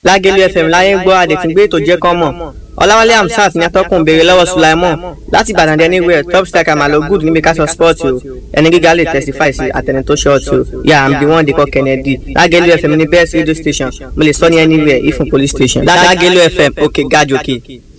Lágẹ̀lú FM láyé ń gbọ́ àdètúngbé ètò jẹ́ kán mọ̀. Ọláwálé Hamzat ní atọ́kùn béèrè lọ́wọ́ Sulaiman láti Ìbàdàn anywhere top striker malo good níbi ká sọ sport o. Ẹni gíga lè testify sí àtẹni tó short o. Yeah, I'm the one they call Kennedy. Lágẹ̀lú FM ní best radio station. Mo lè sọ ní anywhere, even police station. Lágẹ̀lú FM, òkè gajòkè.